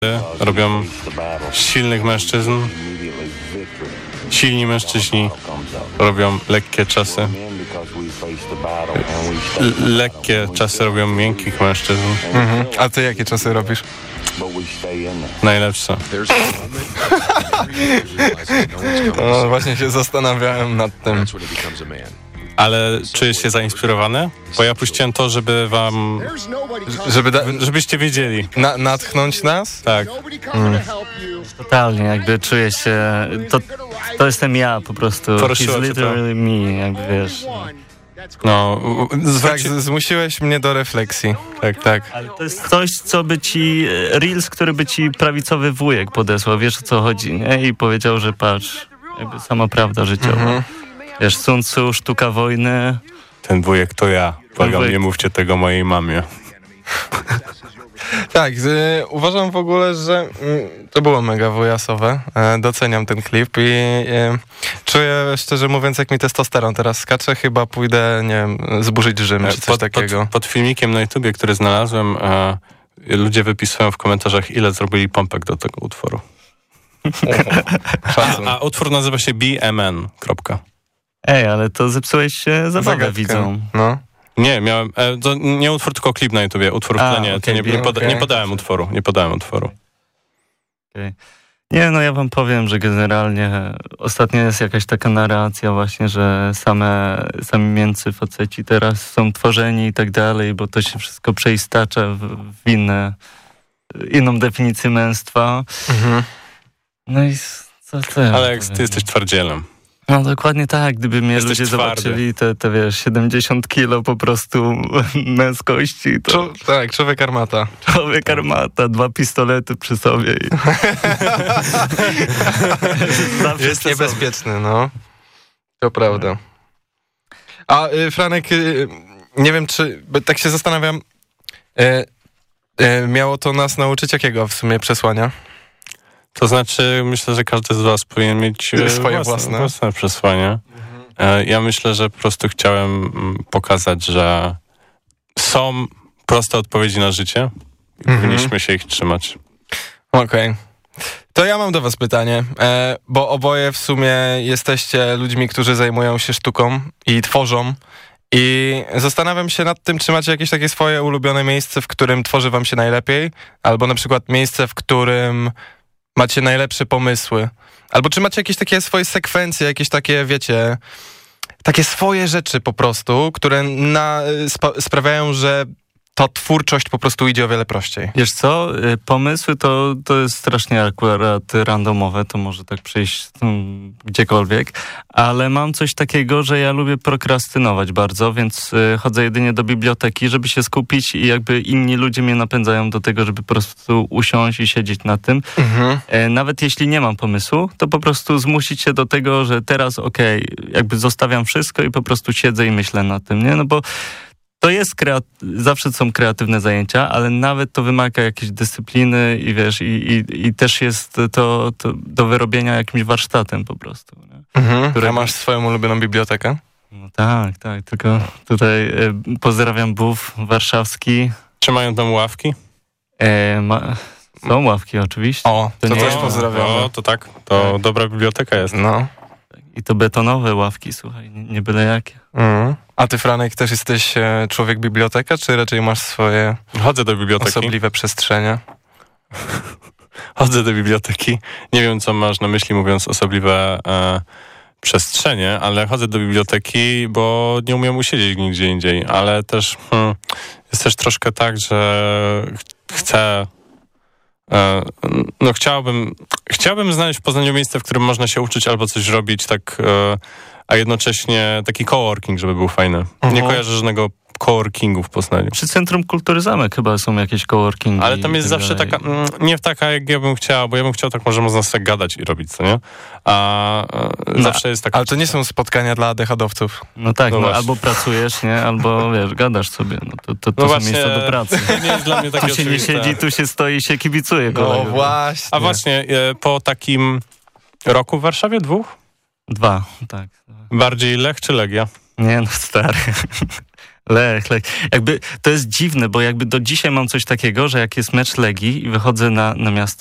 robią silnych mężczyzn. Silni mężczyźni robią lekkie czasy. Lekkie czasy robią miękkich mężczyzn. A ty jakie czasy robisz? Najlepsze. No, właśnie się zastanawiałem nad tym. Ale czujesz się zainspirowany? Bo ja puściłem to, żeby wam... żebyście wiedzieli. Natchnąć nas? Tak. Totalnie, jakby czuję się... To jestem ja po prostu. Poruszyło He's cię literally me, jakby wiesz. No, tak, zmusiłeś mnie do refleksji. Tak. Ale to jest coś, co by ci... Reels, który by ci prawicowy wujek podesłał, wiesz o co chodzi, nie? I powiedział, że patrz, jakby sama prawda życiowa. Wiesz, Sun Tzu, sztuka wojny. Ten wujek to ja. Błagam, nie mówcie tego mojej mamie. Tak, uważam w ogóle, że to było mega wujasowe. Doceniam ten klip i czuję, szczerze mówiąc, jak mi testosteron teraz skacze, chyba pójdę, nie wiem, zburzyć Rzym czy coś takiego. Pod filmikiem na YouTubie, który znalazłem, ludzie wypisują w komentarzach, ile zrobili pompek do tego utworu. A utwór nazywa się BMN. Ej, ale to zepsułeś się zabawę, widzą. No. Nie, miałem... To nie utwór, tylko klip na YouTubie. Utwór w tle, nie podałem utworu. Okay. Nie, no ja wam powiem, że generalnie ostatnio jest jakaś taka narracja właśnie, że sami mięcy faceci teraz są tworzeni i tak dalej, bo to się wszystko przeistacza w inną definicję męstwa. No i co ja Ale jak ty jesteś twardzielem. No dokładnie tak, gdyby mnie ludzie twardy. zobaczyli te wiesz, 70 kilo po prostu męskości, to... Tak, człowiek armata. Człowiek armata, 2 pistolety przy sobie. Jest niebezpieczny, no. To prawda. A Franek, nie wiem czy, bo tak się zastanawiam, miało to nas nauczyć jakiego w sumie przesłania? To znaczy, myślę, że każdy z was powinien mieć swoje własne przesłanie. Ja myślę, że po prostu chciałem pokazać, że są proste odpowiedzi na życie i powinniśmy się ich trzymać. Okej. To ja mam do was pytanie, bo oboje w sumie jesteście ludźmi, którzy zajmują się sztuką i tworzą. I zastanawiam się nad tym, czy macie jakieś takie swoje ulubione miejsce, w którym tworzy wam się najlepiej, albo na przykład miejsce, w którym macie najlepsze pomysły. Albo czy macie jakieś takie swoje sekwencje, jakieś takie, wiecie, takie swoje rzeczy po prostu, które sprawiają, że ta twórczość po prostu idzie o wiele prościej. Wiesz co, pomysły to jest strasznie akurat randomowe, to może tak przyjść gdziekolwiek, ale mam coś takiego, że ja lubię prokrastynować bardzo, więc chodzę jedynie do biblioteki, żeby się skupić i jakby inni ludzie mnie napędzają do tego, żeby po prostu usiąść i siedzieć na tym. Nawet jeśli nie mam pomysłu, to po prostu zmusić się do tego, że teraz jakby zostawiam wszystko i po prostu siedzę i myślę nad tym, nie? No bo to jest zawsze są kreatywne zajęcia, ale nawet to wymaga jakiejś dyscypliny i wiesz, i też jest to do wyrobienia jakimś warsztatem po prostu. A masz swoją ulubioną bibliotekę? No tak, tylko tutaj pozdrawiam BUF warszawski. Czy mają tam ławki? Są ławki oczywiście. O, to też pozdrawiam. O, to tak, to dobra biblioteka jest. No. I to betonowe ławki, słuchaj, nie byle jakie. A ty, Franek, też jesteś człowiek biblioteka, czy raczej masz swoje Chodzę do biblioteki. Osobliwe przestrzenie? Chodzę do biblioteki. Nie wiem, co masz na myśli, mówiąc osobliwe przestrzenie, ale chodzę do biblioteki, bo nie umiem usiedzieć nigdzie indziej, ale też jest też troszkę tak, że chcę... Chciałbym znaleźć w Poznaniu miejsce, w którym można się uczyć albo coś robić, tak, a jednocześnie taki coworking, żeby był fajny. Nie kojarzę żadnego coworkingu w Poznaniu. Przy Centrum Kultury Zamek chyba są jakieś coworkingi. Ale tam jest zawsze taka, nie taka jak ja bym chciał, bo ja bym chciał tak, może można sobie gadać i robić, co nie? A zawsze jest taka... Ale to nie są spotkania dla ADHD-owców. No tak, albo pracujesz, nie? Albo wiesz, gadasz sobie. No to są miejsca do pracy. Nie jest dla mnie takie tu się oczywiste. Nie siedzi, tu się stoi, się kibicuje. No właśnie. A właśnie, po takim roku w Warszawie 2? 2, tak. Bardziej Lech czy Legia? Nie, no stary. Lech. Jakby to jest dziwne, bo jakby do dzisiaj mam coś takiego, że jak jest mecz Legii i wychodzę na miasto,